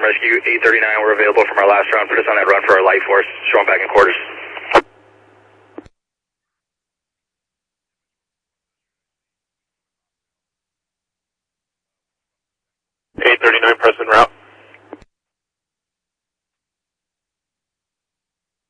Rescue 839. We're available from our last round. Put us on that run for our life